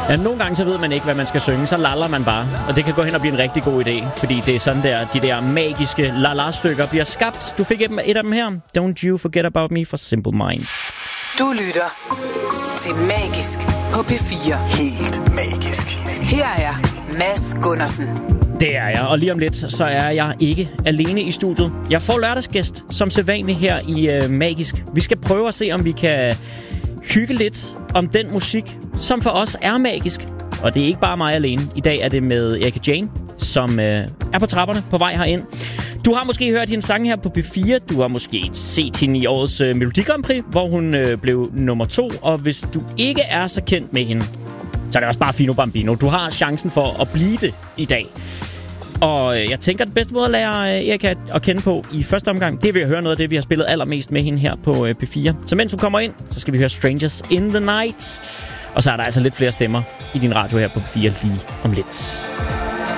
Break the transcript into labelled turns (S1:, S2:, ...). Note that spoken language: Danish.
S1: Ja, nogle gange så ved man ikke, hvad man skal synge. Så laller man bare. Og det kan gå hen og blive en rigtig god idé. Fordi det er sådan der, de der magiske la-la-stykker bliver skabt. Du fik et af dem her. Don't You Forget About Me fra Simple Minds.
S2: Du lytter til Magisk på P4.
S3: Helt magisk.
S2: Her er Mads Gundersen.
S1: Det er jeg, og lige om lidt, så er jeg ikke alene i studiet. Jeg får lørdagsgæst, som sædvanligt her i Magisk. Vi skal prøve at se, om vi kan hygge lidt om den musik, som for os er magisk. Og det er ikke bare mig alene. I dag er det med Erika Jane, som er på trapperne på vej herind. Du har måske hørt hendes sang her på P4. Du har måske set hende i årets Melodi Grand Prix, hvor hun blev nummer 2. Og hvis du ikke er så kendt med hende, så er det også bare Fino Bambino. Du har chancen for at blive det i dag. Og jeg tænker, at den bedste måde at lære Erika at kende på i første omgang, det er ved at høre noget af det, vi har spillet allermest med hende her på P4. Så mens hun kommer ind, så skal vi høre Strangers in the Night. Og så er der altså lidt flere stemmer i din radio her på P4 lige om lidt.